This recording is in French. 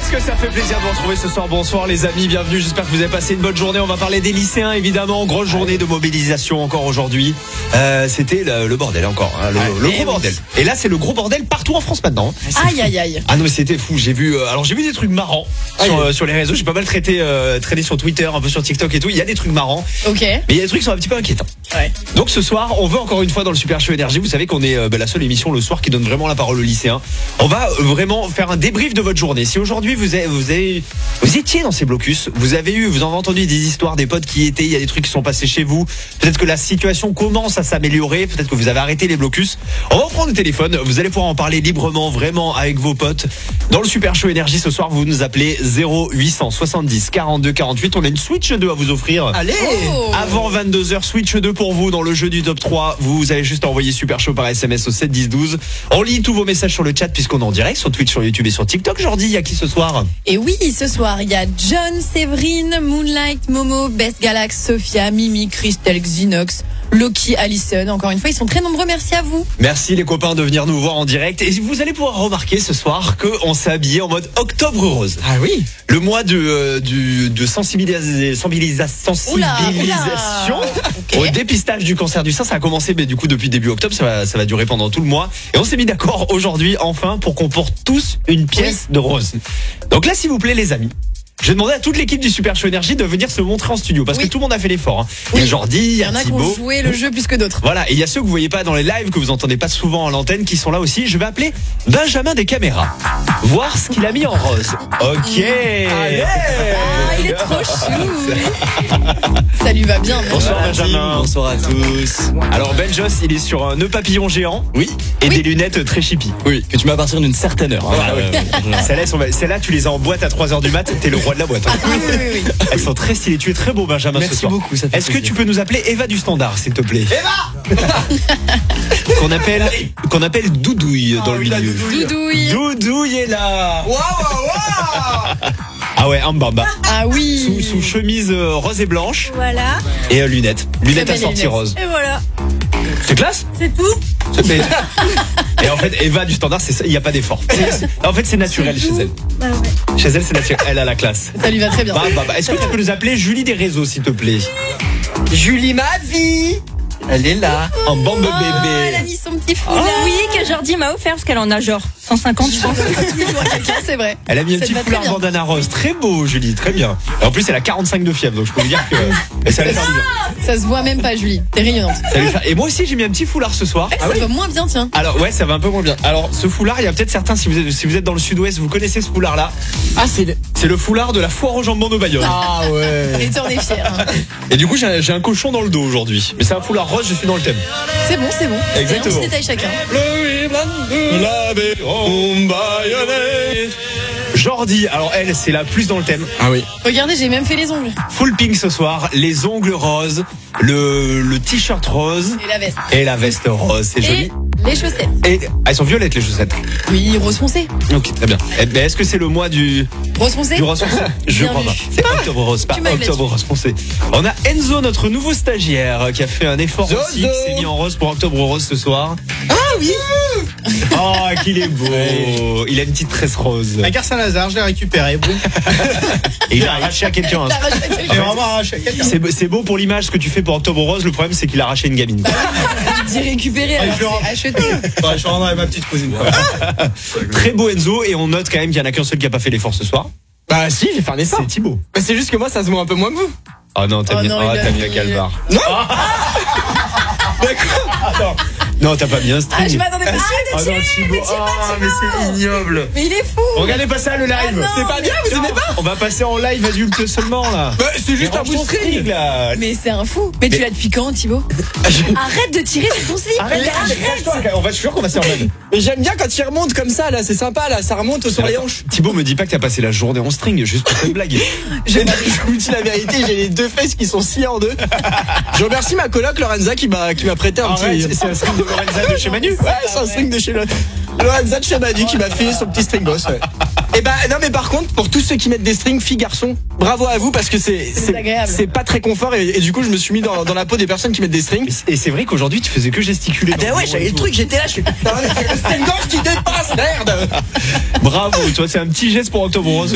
Qu'est-ce que ça fait plaisir de vous retrouver ce soir. Bonsoir les amis, bienvenue, j'espère que vous avez passé une bonne journée. On va parler des lycéens évidemment, grosse journée de mobilisation encore aujourd'hui. C'était le bordel encore, hein, le gros bordel. Et là c'est le gros bordel partout en France maintenant. Aïe aïe aïe. Ah non mais c'était fou, j'ai vu des trucs marrants sur les réseaux, j'ai pas mal traîné sur Twitter, un peu sur TikTok et tout, il y a des trucs marrants. Ok. Mais il y a des trucs qui sont un petit peu inquiétants. Ouais. Donc ce soir, on veut encore une fois dans le Super Show Énergie, vous savez qu'on est la seule émission le soir qui donne vraiment la parole aux lycéens. On va vraiment faire un débrief de votre journée. Si aujourd'hui vous étiez dans ces blocus, vous en avez entendu des histoires, des potes qui étaient, il y a des trucs qui sont passés chez vous. Peut-être que la situation commence à s'améliorer, peut-être que vous avez arrêté les blocus. On va prendre le téléphone, vous allez pouvoir en parler librement, vraiment avec vos potes. Dans le Super Show Énergie ce soir, vous nous appelez 0870 42 48. On a une Switch 2 à vous offrir. Allez. Avant 22h, Switch 2 pour vous dans le jeu du top 3. Vous avez juste envoyé Super Show par SMS au 7 10 12. On lit tous vos messages sur le chat puisqu'on est en direct sur Twitch, sur YouTube et sur TikTok. Jordi, il y a qui ce soir? Et oui, ce soir, il y a John, Séverine, Moonlight, Momo, Best Galax, Sophia, Mimi, Christelle, Xinox, Loki, Allison. Encore une fois, ils sont très nombreux. Merci à vous. Merci les copains de venir nous voir en direct. Et vous allez pouvoir remarquer ce soir qu'on s'est habillé en mode octobre rose. Ah oui. Le mois de sensibilisation Okay. au dépistage du cancer du sein. Ça a commencé du coup depuis début octobre. Ça va durer pendant tout le mois. Et on s'est mis d'accord aujourd'hui enfin pour qu'on porte tous une pièce de rose. Donc là, s'il vous plaît les amis, je vais demander à toute l'équipe du Super Show Énergie de venir se montrer en studio parce que tout le monde a fait l'effort. Hein. Il y a Jordi, il y a en a qui Thibaut. ont joué le jeu plus que d'autres. Voilà, et il y a ceux que vous voyez pas dans les lives, que vous entendez pas souvent à l'antenne, qui sont là aussi. Je vais appeler Benjamin des caméras. Voir ce qu'il a mis en rose. Ok. Ah, il est trop chou. Ça lui va bien. Bonsoir Voilà, Benjamin. team. Bonsoir à tous. Alors Benjos, il est sur un nœud papillon géant. Oui. Et des lunettes très chippy. Oui, que tu mets à partir d'une certaine heure. Celle-là, tu les as en boîte à 3h du mat, t'es le roi de la boîte. Hein. Oui. Elles sont très stylées. Tu es très beau Benjamin ce Merci soir. beaucoup, ça fait Est-ce que plaisir. tu peux nous appeler Eva du Standard s'il te plaît? Eva qu'on appelle Doudouille dans le milieu. Doudouille. Doudouille est là. Waouh. Ah ouais, un bamba. Ah oui. Sous chemise rose et blanche Voilà, et lunettes. Lunettes belle assorties lunettes. rose. et voilà, C'est classe. c'est tout. Et en fait, Eva du Standard, c'est ça, il n'y a pas d'effort. En fait, c'est naturel chez elle. Bah ouais. Chez elle, c'est naturel. Elle a la classe. Ça lui va très bien. Est-ce que tu peux nous appeler Julie des réseaux, s'il te plaît? Julie, ma vie. Elle est là. Un bambe Oh, elle a bébé. mis son petit foulard. Oui, que Jordi m'a offert parce qu'elle en a genre 150, je pense. C'est vrai. Elle a mis un Ça petit te va foulard très bien. bandana rose. Très beau, Julie. Très bien. Et en plus, elle a 45 de fièvre. Donc, je peux vous dire que ça va lui faire du bien. Ça se voit même pas, Julie. T'es rayonnante. Ça va lui faire- Et moi aussi, j'ai mis un petit foulard ce soir. Ça va moins bien, tiens. Alors, ouais, ça va un peu moins bien. Alors, ce foulard, il y a peut-être certains, si vous êtes dans le sud-ouest, vous connaissez ce foulard-là. Ah, c'est. C'est le foulard de la foire aux jambons de Bayonne. Ah ouais. Et tu en es fier. Hein. Et du coup, j'ai un cochon dans le dos aujourd'hui. Mais c'est un foulard rose, je suis dans le thème. C'est bon, c'est bon. Exactement. Un petit détail chacun. Jordi, alors elle, c'est la plus dans le thème. Ah oui. Regardez, j'ai même fait les ongles. Full pink ce soir, les ongles roses, le t-shirt rose Et la veste. et la veste rose, c'est joli. Et les chaussettes. Et elles sont violettes les chaussettes. Oui, rose foncé. Ok, très bien. Eh ben, est-ce que c'est le mois du Rose foncé. rose foncé? Je Bien crois vu. pas. C'est octobre rose, pas Tu m'as eu octobre là-dessus. rose foncé. On a Enzo, notre nouveau stagiaire, qui a fait un effort Zozo. aussi, qui s'est mis en rose pour octobre rose ce soir. Ah oui. Oh, qu'il est beau. Il a une petite tresse rose. À Gare Saint-Lazare, je l'ai récupéré. Bon. Et il a arraché à quelqu'un. hein. T'as rajouté quelque J'ai chose. vraiment arraché à quelqu'un. C'est beau pour l'image ce que tu fais pour octobre rose. Le problème, c'est qu'il a arraché une gamine. Dit récupérer, alors je le rends. c'est acheté. Ouais, je rendrai à ma petite cousine. Quoi. Très beau Enzo, et on note quand même qu'il y en a qu'un seul qui a pas fait l'effort ce soir. Bah si, j'ai fait un effort. C'est Thibaut. Mais c'est juste que moi, ça se voit un peu moins que vous. Oh non, t'as Oh mis, non, il a t'as mis mis- un calvar. Non. Non, t'as pas mis un Ah, string. je m'attendais pas à Ah non, Thibaut. Ah, mais c'est ignoble. Mais il est fou. Regardez pas ça le live. Ah non, C'est pas bien, vous aimez pas? On va passer en live adulte seulement là. Bah, c'est juste Mais un range bout de ton string. là. Mais c'est un fou. Mais tu l'as depuis quand, Thibaut? Arrête de tirer sur ton slip. Arrête, on va sûr qu'on va se faire mal. Mais j'aime bien quand il remonte comme ça, là, c'est sympa, là, ça remonte sur les hanches. Thibaut me dit pas que t'as passé la journée en string juste pour cette blague. Je vous dis la vérité, j'ai les deux fesses qui sont sciées en deux. Je remercie ma coloc Lorenza qui m'a prêté un Arrête, petit. c'est un string de Lorenza de chez Manu. Ouais, c'est un string de chez Lorenza de chez Manu qui m'a fait son petit string boss. Ouais. Et bah non, mais par contre, pour tous ceux qui mettent des strings filles garçons, bravo à vous parce que désagréable. c'est pas très confort et du coup je me suis mis dans la peau des personnes qui mettent des strings. Et c'est vrai qu'aujourd'hui tu faisais que gesticuler. Ah bah ouais, j'avais le truc, j'étais là, je suis putain, le string gauche qui dépasse, merde. Bravo, tu vois, c'est un petit geste pour Octobre Rose.